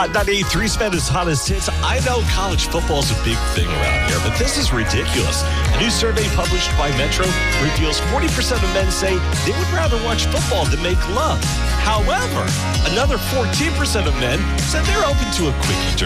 Hot 98.3 Spanish hottest hits. I know college football is a big thing around here, but this is ridiculous. A new survey published by Metro reveals 40% of men say they would rather watch football than make love. However, another 14% of men said they're open to a quickie